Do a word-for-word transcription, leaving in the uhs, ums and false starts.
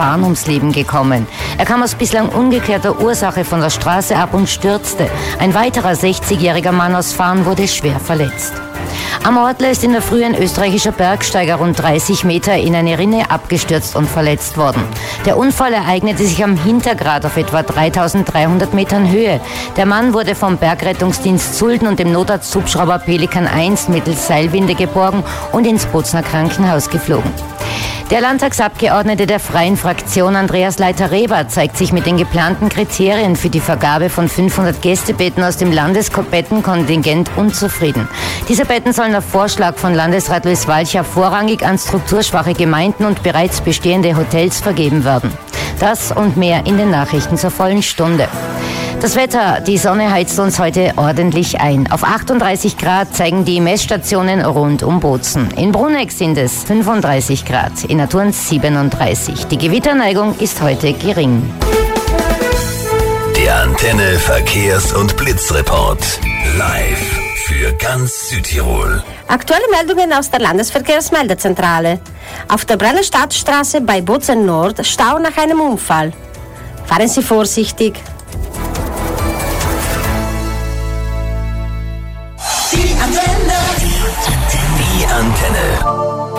Fahren ums Leben gekommen. Er kam aus bislang ungeklärter Ursache von der Straße ab und stürzte. Ein weiterer sechzigjähriger Mann aus Fahren wurde schwer verletzt. Am Ort ist in der Früh ein österreichischer Bergsteiger rund dreißig Meter in eine Rinne abgestürzt und verletzt worden. Der Unfall ereignete sich am Hintergrat auf etwa dreitausenddreihundert Metern Höhe. Der Mann wurde vom Bergrettungsdienst Sulden und dem Notarzthubschrauber Pelikan eins mittels Seilwinde geborgen und ins Bozner Krankenhaus geflogen. Der Landtagsabgeordnete der Freien Fraktion Andreas Leiter-Reber zeigt sich mit den geplanten Kriterien für die Vergabe von fünfhundert Gästebetten aus dem Landesbettenkontingent unzufrieden. Diese Betten sollen auf Vorschlag von Landesrat Luis Walcher vorrangig an strukturschwache Gemeinden und bereits bestehende Hotels vergeben werden. Das und mehr in den Nachrichten zur vollen Stunde. Das Wetter, die Sonne heizt uns heute ordentlich ein. Auf achtunddreißig Grad zeigen die Messstationen rund um Bozen. In Bruneck sind es fünfunddreißig Grad, in Naturns siebenunddreißig. Die Gewitterneigung ist heute gering. Der Antenne Verkehrs- und Blitzreport. Live für ganz Südtirol. Aktuelle Meldungen aus der Landesverkehrsmeldezentrale. Auf der Brenner Stadtstraße bei Bozen Nord Stau nach einem Unfall. Fahren Sie vorsichtig.